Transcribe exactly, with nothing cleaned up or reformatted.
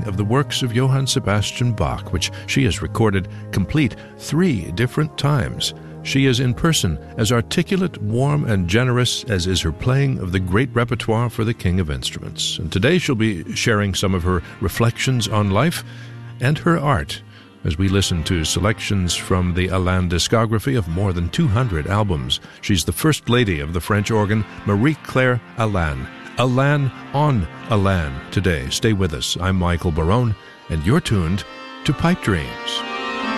of the works of Johann Sebastian Bach, which she has recorded complete three different times. She is in person as articulate, warm, and generous as is her playing of the great repertoire for the King of Instruments. And today she'll be sharing some of her reflections on life and her art as we listen to selections from the Alain discography of more than two hundred albums. She's the First Lady of the French organ, Marie-Claire Alain. Alain on Alain today. Stay with us. I'm Michael Barone, and you're tuned to Pipe Dreams.